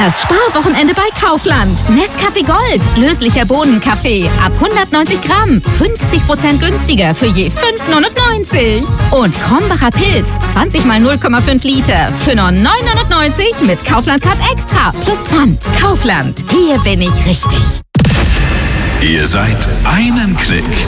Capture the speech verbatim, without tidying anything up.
Das Sparwochenende bei Kaufland. Nescafé Gold, löslicher Bohnenkaffee. Ab hundertneunzig Gramm. fünfzig Prozent günstiger für je fünf neunundneunzig. Und Krombacher Pilz, zwanzig mal null Komma fünf Liter. Für nur neun neunundneunzig mit Kaufland Card Extra. Plus Pfand. Kaufland. Hier bin ich richtig. Ihr seid einen Klick